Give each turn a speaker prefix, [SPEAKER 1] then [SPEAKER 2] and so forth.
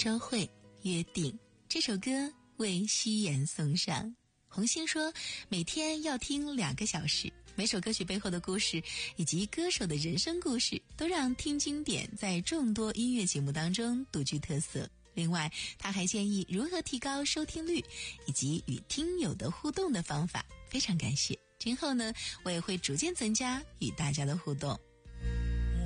[SPEAKER 1] 周慧约定，这首歌为夕颜送上。红星说每天要听2个小时，每首歌曲背后的故事以及歌手的人生故事都让听经典在众多音乐节目当中独具特色。另外他还建议如何提高收听率以及与听友的互动的方法，非常感谢。今后呢，我也会逐渐增加与大家的互动。